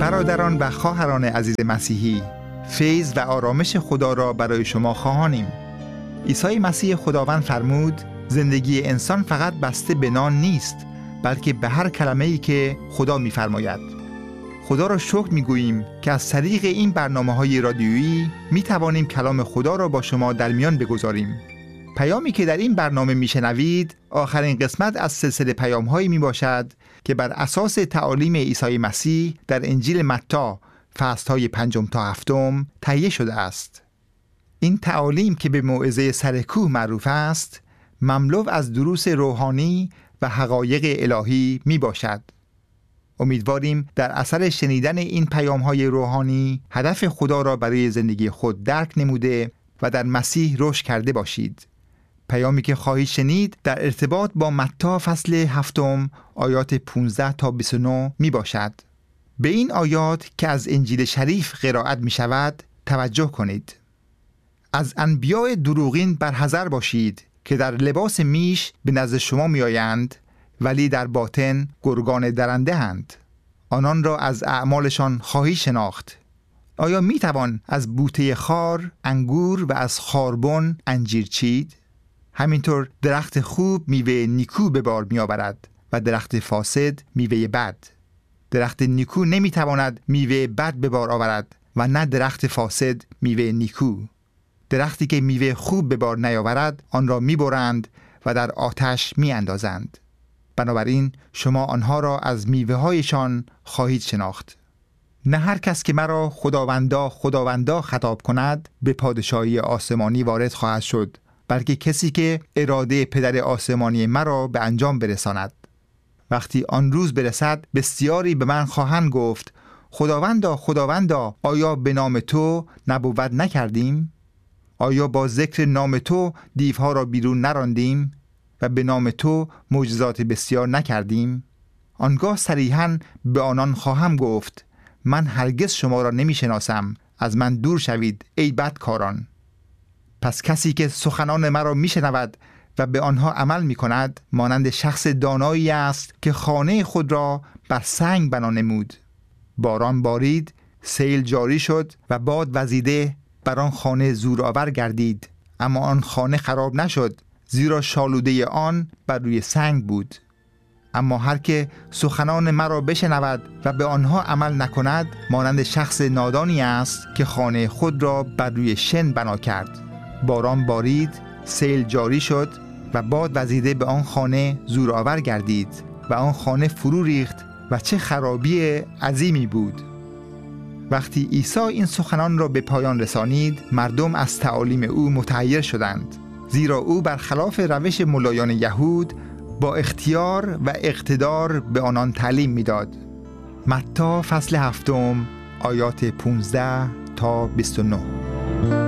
برادران و خواهران عزیز مسیحی، فیض و آرامش خدا را برای شما خواهانیم. عیسی مسیح خداوند فرمود زندگی انسان فقط بسته به نان نیست، بلکه به هر کلمه‌ای که خدا می‌فرماید. خدا را شکر می‌گوییم که از طریق این برنامه‌های رادیویی می‌توانیم کلام خدا را با شما در میان بگذاریم. پیامی که در این برنامه میشنوید آخرین قسمت از سلسله پیام‌هایی میباشد که بر اساس تعالیم عیسی مسیح در انجیل متی فصل‌های 5 تا 7 تهیه شده است. این تعالیم که به موعظه سر کوه معروف است، مملو از دروس روحانی و حقایق الهی میباشد. امیدواریم در اثر شنیدن این پیام‌های روحانی هدف خدا را برای زندگی خود درک نموده و در مسیح رشد کرده باشید. پیامی که خواهید شنید در ارتباط با متی فصل 7 آیات 15 تا 29 می باشد. به این آیات که از انجیل شریف قرائت می شود توجه کنید. از انبیاء دروغین برحذر باشید که در لباس میش به نزد شما می آیند ولی در باطن گرگان درنده اند. آنان را از اعمالشان خواهی شناخت. آیا می توان از بوته خار انگور و از خاربن انجیر چید؟ همینطور درخت خوب میوه نیکو به بار می آورد و درخت فاسد میوه بد. درخت نیکو نمی تواند میوه بد به بار آورد و نه درخت فاسد میوه نیکو. درختی که میوه خوب به بار نیاورد آن را می برند و در آتش می اندازند. بنابراین شما آنها را از میوه هایشان خواهید شناخت. نه هر کس که مرا خداوندا خداوندا خطاب کند به پادشاهی آسمانی وارد خواهد شد، بلکه کسی که اراده پدر آسمانی مرا به انجام برساند. وقتی آن روز برسد بسیاری به من خواهند گفت خداوندا خداوندا، آیا به نام تو نبوت نکردیم؟ آیا با ذکر نام تو دیوها را بیرون نراندیم و به نام تو معجزات بسیار نکردیم؟ آنگاه صریحاً به آنان خواهم گفت من هرگز شما را نمی شناسم، از من دور شوید ای بدکاران. پس کسی که سخنان مرا می شنود و به آنها عمل می کند مانند شخص دانایی است که خانه خود را بر سنگ بنا نمود. باران بارید، سیل جاری شد و باد وزیده بر آن خانه زورآور گردید، اما آن خانه خراب نشد، زیرا شالوده آن بر روی سنگ بود. اما هر که سخنان مرا بشنود و به آنها عمل نکند مانند شخص نادانی است که خانه خود را بر روی شن بنا کرد. باران بارید، سیل جاری شد و باد وزیده به آن خانه زورآور گردید و آن خانه فرو ریخت و چه خرابی عظیمی بود. وقتی عیسی این سخنان را به پایان رسانید، مردم از تعالیم او متحیر شدند، زیرا او برخلاف روش ملایان یهود با اختیار و اقتدار به آنان تعلیم میداد. متی فصل 7 آیات 15 تا 29.